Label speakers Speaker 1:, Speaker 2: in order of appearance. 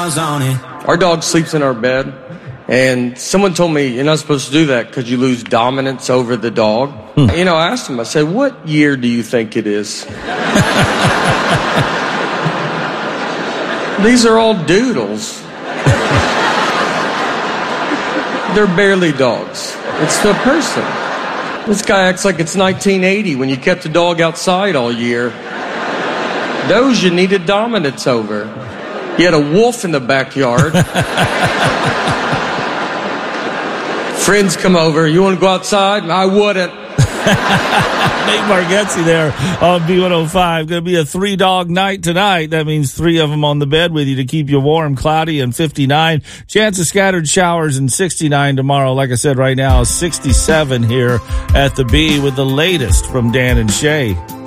Speaker 1: miles on it.
Speaker 2: Our dog sleeps in our bed, and someone told me you're not supposed to do that because you lose dominance over the dog. I asked him, I said, what year do you think it is? These are all doodles. They're barely dogs. It's the person. This guy acts like it's 1980 when you kept the dog outside all year. Those you needed dominance over. You had a wolf in the backyard. Friends come over. You want to go outside? I wouldn't.
Speaker 3: Nate Bargatze there on B105. Going to be a 3-dog night tonight. That means 3 of them on the bed with you to keep you warm, cloudy, and 59. Chance of scattered showers and 69 tomorrow. Like I said, right now, 67 here at the B with the latest from Dan and Shay.